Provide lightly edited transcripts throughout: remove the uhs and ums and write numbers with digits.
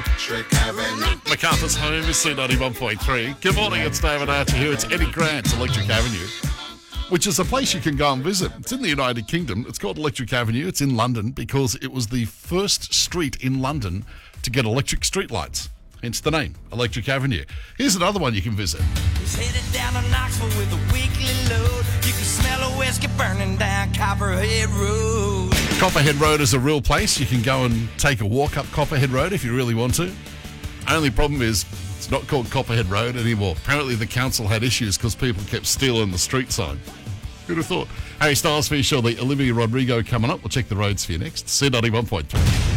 Electric Avenue. MacArthur's home is C91.3. Good morning, it's David Archer here. It's Eddie Grant's Electric Avenue, which is a place you can go and visit. It's in the United Kingdom. It's called Electric Avenue. It's in London because it was the first street in London to get electric streetlights. Hence the name, Electric Avenue. Here's another one you can visit. He's headed down to Knoxville with a weekly load. You can smell a whiskey burning down Copperhead Road. Copperhead Road is a real place. You can go and take a walk up Copperhead Road if you really want to. Only problem is it's not called Copperhead Road anymore. Apparently the council had issues because people kept stealing the street sign. Who'd have thought? Harry Styles for you shortly. Olivia Rodrigo coming up. We'll check the roads for you next. C91.3.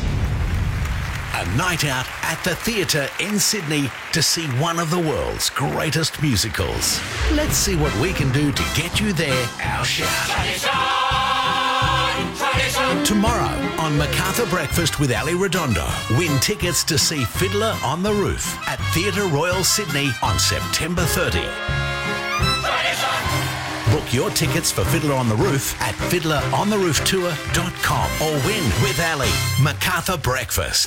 A night out at the theatre in Sydney to see one of the world's greatest musicals. Let's see what we can do to get you there. Our shout. Tomorrow on MacArthur Breakfast with Ali Redondo, win tickets to see Fiddler on the Roof at Theatre Royal Sydney on September 30. Book your tickets for Fiddler on the Roof at fiddlerontherooftour.com or win with Ali. MacArthur Breakfast,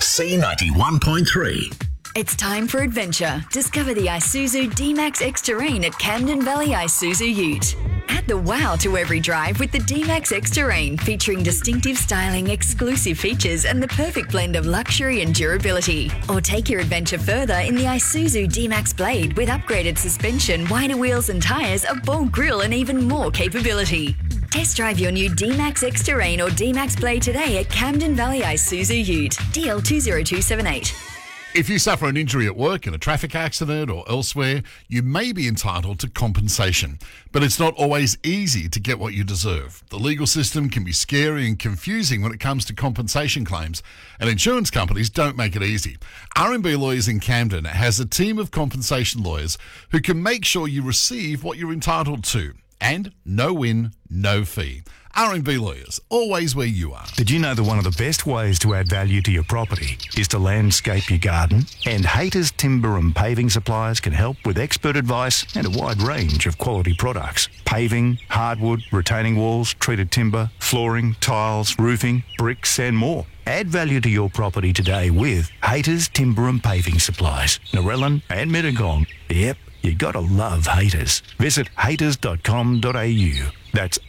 C91.3. It's time for adventure. Discover the Isuzu D-Max X Terrain at Camden Valley Isuzu Ute. Add the wow to every drive with the D-Max X Terrain, featuring distinctive styling, exclusive features, and the perfect blend of luxury and durability. Or take your adventure further in the Isuzu D-Max Blade with upgraded suspension, wider wheels and tyres, a bold grille, and even more capability. Test drive your new D-Max X Terrain or D-Max Blade today at Camden Valley Isuzu Ute. DL 20278. If you suffer an injury at work in a traffic accident or elsewhere, you may be entitled to compensation. But it's not always easy to get what you deserve. The legal system can be scary and confusing when it comes to compensation claims, and insurance companies don't make it easy. R&B Lawyers in Camden has a team of compensation lawyers who can make sure you receive what you're entitled to. And no win, no fee. R&B Lawyers, always where you are. Did you know that one of the best ways to add value to your property is to landscape your garden? And Haters Timber and Paving Suppliers can help with expert advice and a wide range of quality products. Paving, hardwood, retaining walls, treated timber, flooring, tiles, roofing, bricks and more. Add value to your property today with Haters Timber and Paving Supplies, Narellan and Mittagong. Yep, you gotta love Haters. Visit haters.com.au. That's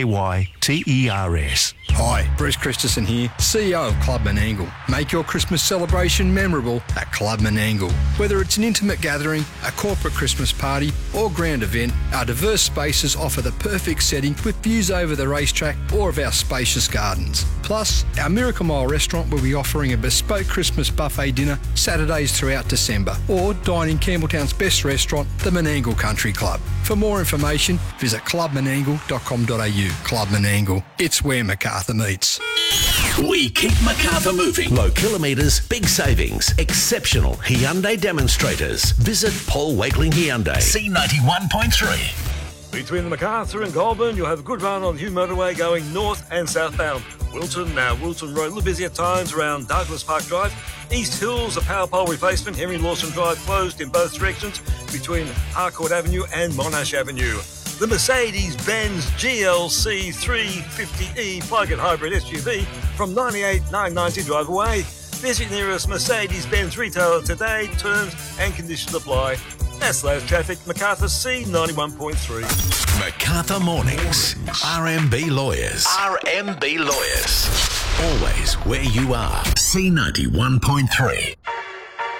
HAYTERS. Hi, Bruce Christensen here, CEO of Club Menangle. Make your Christmas celebration memorable at Club Menangle. Whether it's an intimate gathering, a corporate Christmas party, or grand event, our diverse spaces offer the perfect setting with views over the racetrack or of our spacious gardens. Plus, our Miracle Mile restaurant will be offering a bespoke Christmas buffet dinner Saturdays throughout December, or dine in Campbelltown's best restaurant, the Menangle Country Club. For more information, visit clubmenangle.com.au. Club Menangle, it's where MacArthur meets. We keep MacArthur moving. Low kilometres, big savings, exceptional Hyundai demonstrators. Visit Paul Wakeling Hyundai. C91.3. Between the MacArthur and Goulburn, you'll have a good run on the Hume Motorway going north and southbound. Wilton Road, a little busy at times around Douglas Park Drive. East Hills, a power pole replacement. Henry Lawson Drive closed in both directions between Harcourt Avenue and Monash Avenue. The Mercedes-Benz GLC 350E plug-in hybrid SUV from 98,990 drive away. Visit nearest Mercedes-Benz retailer today. Terms and conditions apply. That's latest traffic. MacArthur C91.3. MacArthur Mornings. RMB Lawyers. RMB Lawyers. Always where you are. C91.3.